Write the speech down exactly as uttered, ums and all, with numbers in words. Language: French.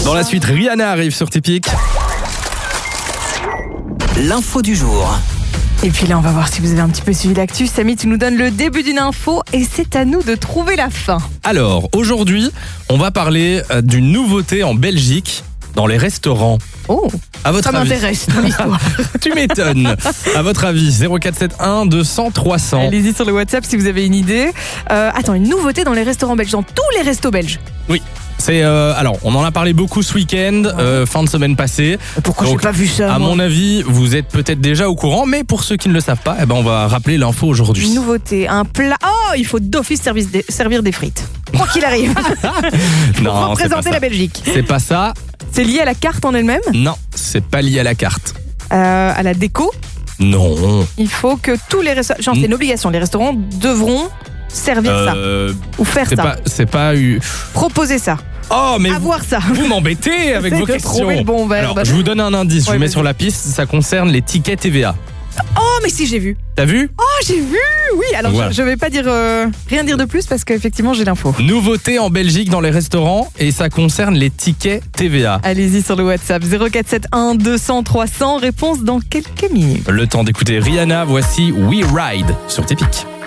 Dans la suite, Rihanna arrive sur Tipeee. L'info du jour. Et puis là, on va voir si vous avez un petit peu suivi l'actu. Samy, tu nous donnes le début d'une info et c'est à nous de trouver la fin. Alors, aujourd'hui, on va parler euh, d'une nouveauté en Belgique dans les restaurants. Oh, À votre ça avis m'intéresse ton histoire. Tu m'étonnes. À votre avis, zéro quatre sept un deux cents trois cents. Allez-y sur le WhatsApp si vous avez une idée. Euh, attends, une nouveauté dans les restaurants belges, dans tous les restos belges. Oui. C'est euh, alors, on en a parlé beaucoup ce week-end, euh, fin de semaine passée. Pourquoi Donc, j'ai pas vu ça À moi mon avis, vous êtes peut-être déjà au courant, mais pour ceux qui ne le savent pas, eh ben on va rappeler l'info aujourd'hui. Une nouveauté, un plat. Oh, il faut d'office servir des, servir des frites. Quoi qu'il arrive. Non, c'est pas Représenter ça. la Belgique. C'est pas ça. C'est lié à la carte en elle-même, Non, c'est pas lié à la carte. euh, à la déco. Non. Il faut que tous les restaurants. Genre, Mm. c'est une obligation. Les restaurants devront servir Euh, ça. Ou faire c'est ça. pas, c'est pas eu. Proposer ça. Oh, mais vous, Avoir ça. vous m'embêtez avec J'essaie vos de questions. trouver le bon verbe. Alors, je vous donne un indice. je Ouais, vous mets vas-y. sur la piste. Ça concerne les tickets T V A. Oh, mais si, j'ai vu. T'as vu? Oh, j'ai vu. Oui, alors Voilà. je, je vais pas dire euh, rien dire de plus parce qu'effectivement, j'ai l'info. Nouveauté en Belgique dans les restaurants et ça concerne les tickets T V A. Allez-y sur le WhatsApp zéro quatre sept un deux cents trois cents. Réponse dans quelques minutes. Le temps d'écouter Rihanna. Voici We Ride sur Tipeee.